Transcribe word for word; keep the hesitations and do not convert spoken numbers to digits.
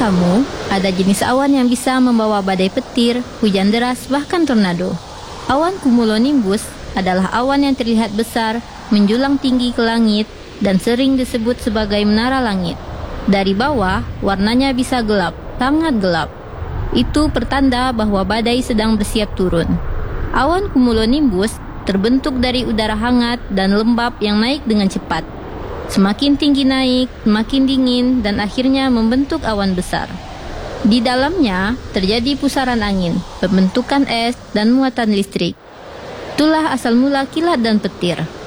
kamu, ada jenis awan yang bisa membawa badai petir, hujan deras, bahkan tornado. Awan cumulonimbus adalah awan yang terlihat besar, menjulang tinggi ke langit, dan sering disebut sebagai menara langit. Dari bawah, warnanya bisa gelap, sangat gelap. Itu pertanda bahwa badai sedang bersiap turun. Awan cumulonimbus terbentuk dari udara hangat dan lembab yang naik dengan cepat. Semakin tinggi naik, semakin dingin, dan akhirnya membentuk awan besar. Di dalamnya terjadi pusaran angin, pembentukan es, dan muatan listrik. Itulah asal mula kilat dan petir.